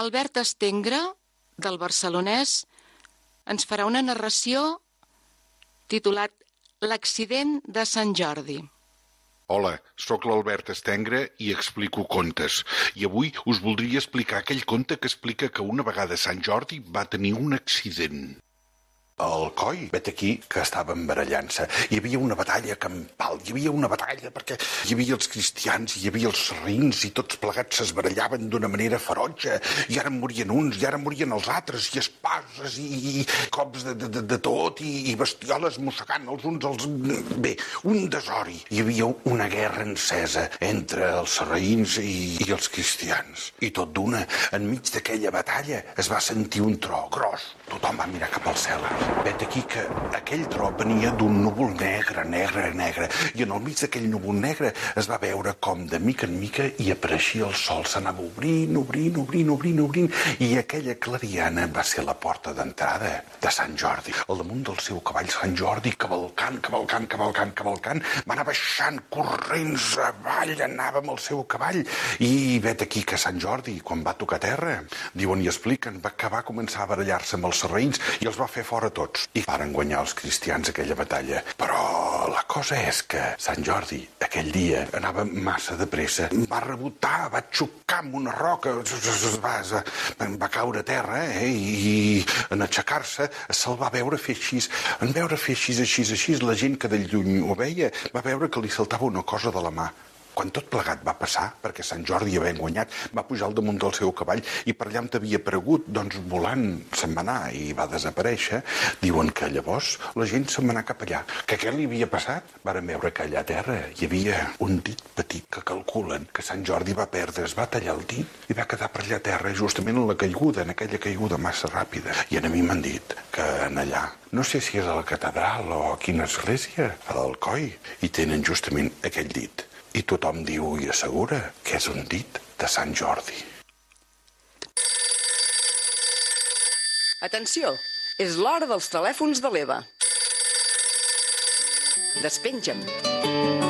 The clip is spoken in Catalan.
l'Albert Estengre, del Barcelonès, ens farà una narració titulat L'accident de Sant Jordi. Hola, sóc l'Albert Estengre i explico contes. I avui us voldria explicar aquell conte que explica que una vegada Sant Jordi va tenir un accident. El coi, vet aquí, que estaven barallant-se. Hi havia una batalla campal, hi havia una batalla perquè hi havia els cristians, hi havia els sarraïns i tots plegats es barallaven d'una manera ferotge i ara morien uns i ara morien els altres i esposes i cops de tot i bestioles mossegant els uns als... Bé, un desori. Hi havia una guerra encesa entre els sarraïns i els cristians. I tot d'una, enmig d'aquella batalla es va sentir un tro gros. Tothom va mirar cap al cel. Vet aquí que aquell tro venia d'un núvol negre, i en el mig d'aquell núvol negre es va veure com de mica en mica hi apareixia el sol, s'anava obrint, i aquella clariana va ser la porta d'entrada de Sant Jordi. Al damunt del seu cavall Sant Jordi, cavalcant, va anar baixant, corrents avall, anava amb el seu cavall, i vet aquí que Sant Jordi, quan va tocar terra, diuen i expliquen, que va començar a barallar-se amb els sarraïns i els va fer fora tots. I varen guanyar els cristians aquella batalla. Però la cosa és que Sant Jordi aquell dia anava massa de pressa. Va rebotar, va xocar amb una roca, va caure a terra i en aixecar-se se'l va veure fer així. En veure fer així, la gent que de lluny ho veia va veure que li saltava una cosa de la mà. Quan tot plegat va passar, perquè Sant Jordi havent guanyat, va pujar al damunt del seu cavall i per allà on havia aparegut, doncs volant se'n va anar i va desaparèixer. Diuen que llavors la gent se'n va anar cap allà. Que què li havia passat? Varen veure que allà a terra hi havia un dit petit que calculen que Sant Jordi va perdre, es va tallar el dit i va quedar per allà a terra justament en la caiguda, en aquella caiguda massa ràpida. I a mi m'han dit que en allà, no sé si és a la catedral o a quina església, a l'Alcoi, hi tenen justament aquell dit. I tothom diu i assegura que és un dit de Sant Jordi. Atenció, és l'hora dels telèfons de l'Eva. Despenja'm.